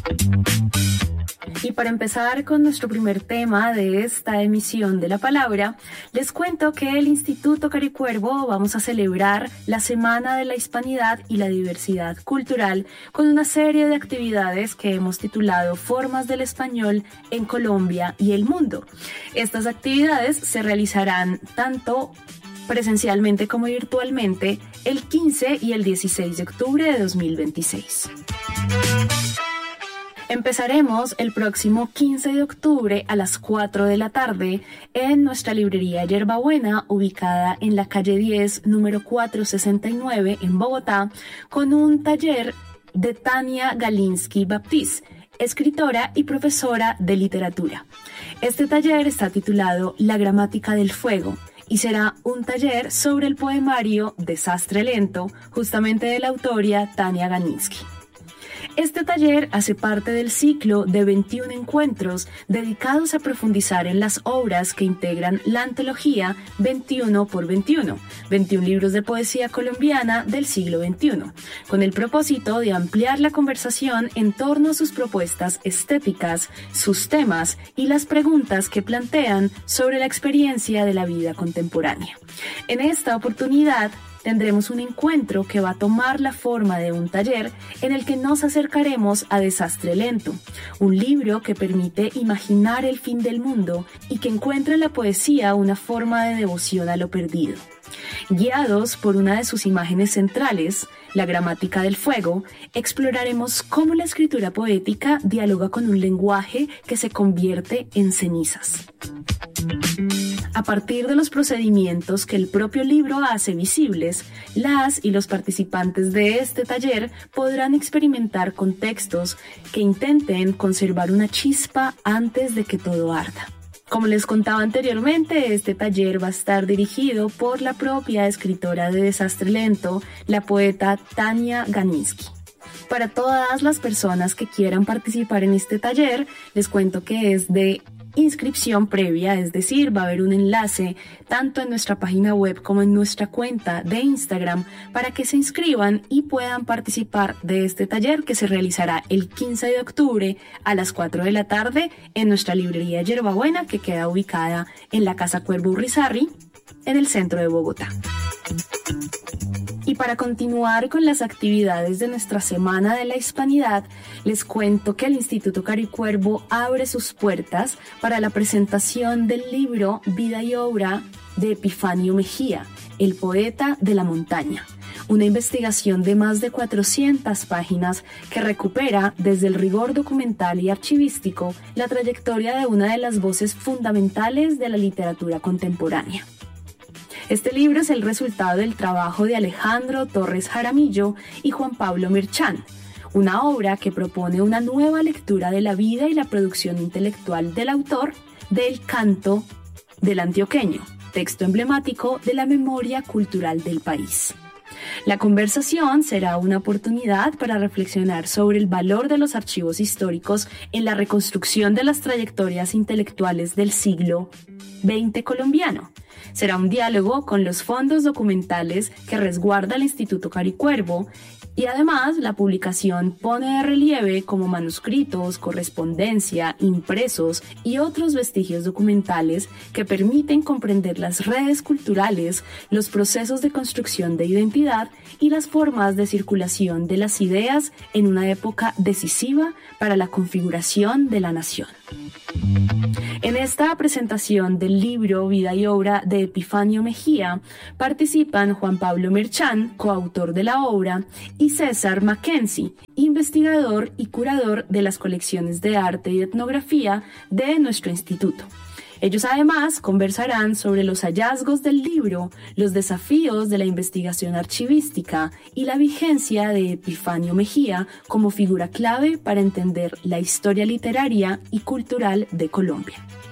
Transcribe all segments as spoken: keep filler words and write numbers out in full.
Y para empezar con nuestro primer tema de esta emisión de la palabra, les cuento que el Instituto Caricuervo vamos a celebrar la Semana de la Hispanidad y la Diversidad Cultural con una serie de actividades que hemos titulado Formas del Español en Colombia y el Mundo. Estas actividades se realizarán tanto presencialmente como virtualmente el quince y el dieciséis de octubre de dos mil veintiséis. Empezaremos el próximo quince de octubre a las cuatro de la tarde en nuestra librería Yerbabuena, ubicada en la calle diez, número cuatrocientos sesenta y nueve en Bogotá, con un taller de Tania Galinsky Baptiste, escritora y profesora de literatura. Este taller está titulado La gramática del fuego y será un taller sobre el poemario Desastre Lento, justamente de la autoría Tania Galinsky. Este taller hace parte del ciclo de veintiún encuentros dedicados a profundizar en las obras que integran la antología veintiuno por veintiuno, veintiún libros de poesía colombiana del siglo veintiuno, con el propósito de ampliar la conversación en torno a sus propuestas estéticas, sus temas y las preguntas que plantean sobre la experiencia de la vida contemporánea. En esta oportunidad, tendremos un encuentro que va a tomar la forma de un taller en el que nos acercaremos a Desastre Lento, un libro que permite imaginar el fin del mundo y que encuentra en la poesía una forma de devoción a lo perdido. Guiados por una de sus imágenes centrales, la gramática del fuego, exploraremos cómo la escritura poética dialoga con un lenguaje que se convierte en cenizas. A partir de los procedimientos que el propio libro hace visibles, las y los participantes de este taller podrán experimentar contextos que intenten conservar una chispa antes de que todo arda. Como les contaba anteriormente, este taller va a estar dirigido por la propia escritora de Desastre Lento, la poeta Tania Galinsky. Para todas las personas que quieran participar en este taller, les cuento que es de inscripción previa, es decir, va a haber un enlace tanto en nuestra página web como en nuestra cuenta de Instagram para que se inscriban y puedan participar de este taller que se realizará el quince de octubre a las cuatro de la tarde en nuestra librería Yerbabuena, que queda ubicada en la Casa Cuervo Urrizarry, en el centro de Bogotá. Y para continuar con las actividades de nuestra Semana de la Hispanidad, les cuento que el Instituto Caricuervo abre sus puertas para la presentación del libro Vida y Obra de Epifanio Mejía, el poeta de la montaña. Una investigación de más de cuatrocientas páginas que recupera desde el rigor documental y archivístico la trayectoria de una de las voces fundamentales de la literatura contemporánea. Este libro es el resultado del trabajo de Alejandro Torres Jaramillo y Juan Pablo Merchán, una obra que propone una nueva lectura de la vida y la producción intelectual del autor del Canto del Antioqueño, texto emblemático de la memoria cultural del país. La conversación será una oportunidad para reflexionar sobre el valor de los archivos históricos en la reconstrucción de las trayectorias intelectuales del siglo veinte colombiano. Será un diálogo con los fondos documentales que resguarda el Instituto Caricuervo y además la publicación pone de relieve como manuscritos, correspondencia, impresos y otros vestigios documentales que permiten comprender las redes culturales, los procesos de construcción de identidad y las formas de circulación de las ideas en una época decisiva para la configuración de la nación. En esta presentación del libro Vida y Obra de Epifanio Mejía participan Juan Pablo Merchán, coautor de la obra, y César Mackenzie, investigador y curador de las colecciones de arte y etnografía de nuestro instituto. Ellos además conversarán sobre los hallazgos del libro, los desafíos de la investigación archivística y la vigencia de Epifanio Mejía como figura clave para entender la historia literaria y cultural de Colombia.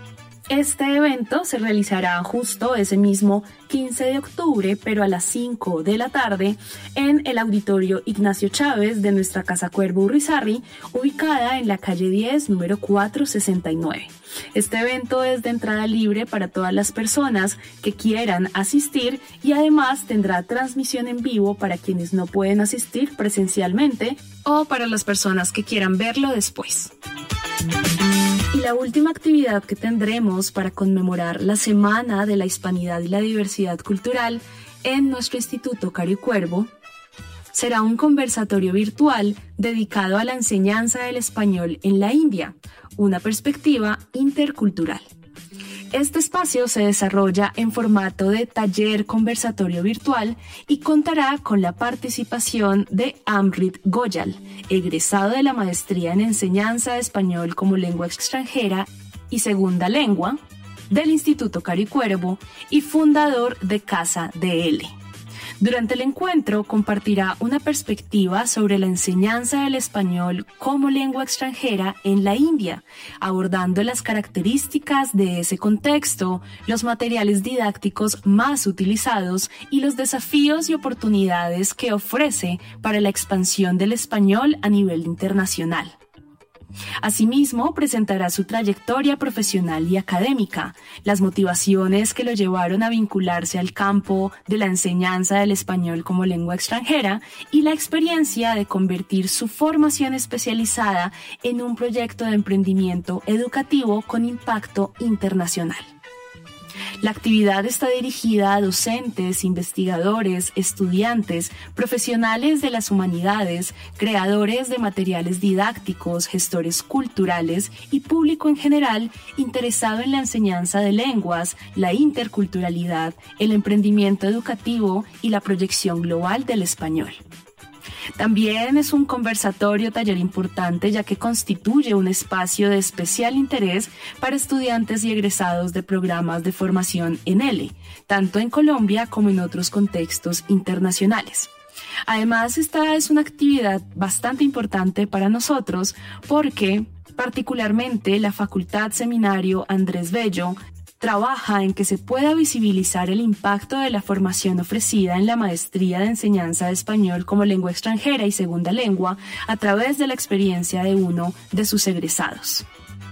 Este evento se realizará justo ese mismo quince de octubre, pero a las cinco de la tarde, en el Auditorio Ignacio Chávez de nuestra Casa Cuervo Urrizarry, ubicada en la calle diez, número cuatrocientos sesenta y nueve. Este evento es de entrada libre para todas las personas que quieran asistir y además tendrá transmisión en vivo para quienes no pueden asistir presencialmente o para las personas que quieran verlo después. Y la última actividad que tendremos para conmemorar la Semana de la Hispanidad y la Diversidad Cultural en nuestro Instituto Caro Cuervo será un conversatorio virtual dedicado a la enseñanza del español en la India, una perspectiva intercultural. Este espacio se desarrolla en formato de taller conversatorio virtual y contará con la participación de Amrit Goyal, egresado de la Maestría en Enseñanza de Español como Lengua Extranjera y Segunda Lengua del Instituto Caro Cuervo y fundador de Casa D L. Durante el encuentro compartirá una perspectiva sobre la enseñanza del español como lengua extranjera en la India, abordando las características de ese contexto, los materiales didácticos más utilizados y los desafíos y oportunidades que ofrece para la expansión del español a nivel internacional. Asimismo, presentará su trayectoria profesional y académica, las motivaciones que lo llevaron a vincularse al campo de la enseñanza del español como lengua extranjera y la experiencia de convertir su formación especializada en un proyecto de emprendimiento educativo con impacto internacional. La actividad está dirigida a docentes, investigadores, estudiantes, profesionales de las humanidades, creadores de materiales didácticos, gestores culturales y público en general interesado en la enseñanza de lenguas, la interculturalidad, el emprendimiento educativo y la proyección global del español. También es un conversatorio taller importante ya que constituye un espacio de especial interés para estudiantes y egresados de programas de formación en L, tanto en Colombia como en otros contextos internacionales. Además, esta es una actividad bastante importante para nosotros porque, particularmente, la Facultad Seminario Andrés Bello trabaja en que se pueda visibilizar el impacto de la formación ofrecida en la Maestría de Enseñanza de Español como Lengua Extranjera y Segunda Lengua a través de la experiencia de uno de sus egresados.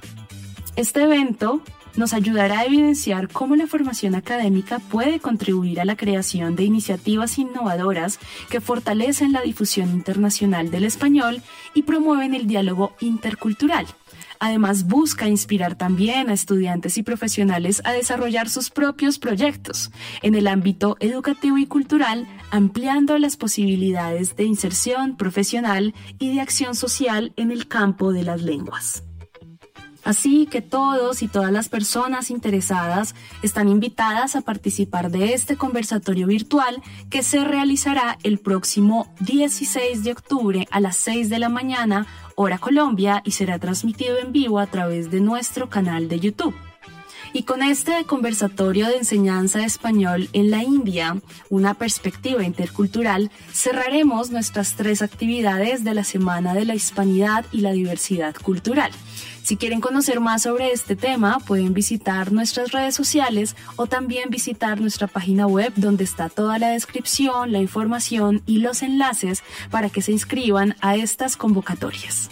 Este evento nos ayudará a evidenciar cómo la formación académica puede contribuir a la creación de iniciativas innovadoras que fortalecen la difusión internacional del español y promueven el diálogo intercultural. Además, busca inspirar también a estudiantes y profesionales a desarrollar sus propios proyectos en el ámbito educativo y cultural, ampliando las posibilidades de inserción profesional y de acción social en el campo de las lenguas. Así que todos y todas las personas interesadas están invitadas a participar de este conversatorio virtual que se realizará el próximo dieciséis de octubre a las seis de la mañana, hora Colombia, y será transmitido en vivo a través de nuestro canal de YouTube. Y con este conversatorio de enseñanza de español en la India, una perspectiva intercultural, cerraremos nuestras tres actividades de la Semana de la Hispanidad y la Diversidad Cultural. Si quieren conocer más sobre este tema, pueden visitar nuestras redes sociales o también visitar nuestra página web donde está toda la descripción, la información y los enlaces para que se inscriban a estas convocatorias.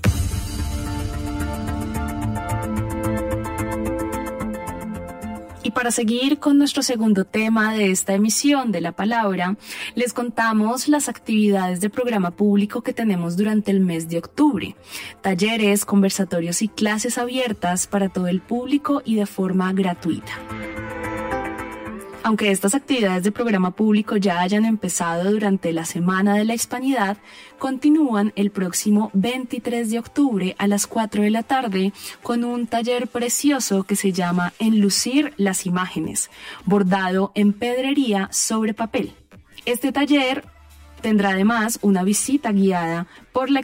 Y para seguir con nuestro segundo tema de esta emisión de La Palabra, les contamos las actividades de programa público que tenemos durante el mes de octubre. Talleres, conversatorios y clases abiertas para todo el público y de forma gratuita. Aunque estas actividades de programa público ya hayan empezado durante la Semana de la Hispanidad, continúan el próximo veintitrés de octubre a las cuatro de la tarde con un taller precioso que se llama Enlucir las imágenes, bordado en pedrería sobre papel. Este taller tendrá además una visita guiada por la